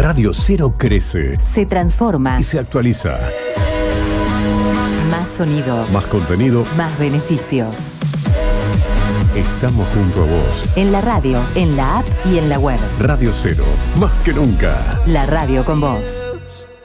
Radio 0 crece, se transforma y se actualiza. Más sonido, Más contenido, más beneficios. estamos junto a vos. En la radio, en la app y en la web. Radio 0, más que nunca. La radio con vos.